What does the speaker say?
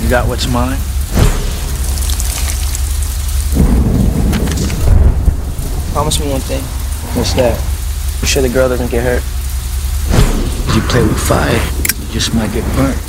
got what's mine? Promise me one thing. What's that? I'm sure the girl doesn't get hurt. You play with fire, you just might get burnt.